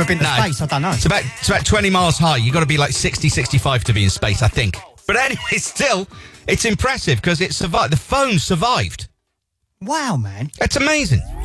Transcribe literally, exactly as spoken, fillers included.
been to No. space. I don't know. It's about it's about twenty miles high. You've got to be like sixty, sixty-five to be in space, I think. But anyway, still, it's impressive because it survived. The phone survived. Wow, man. It's amazing.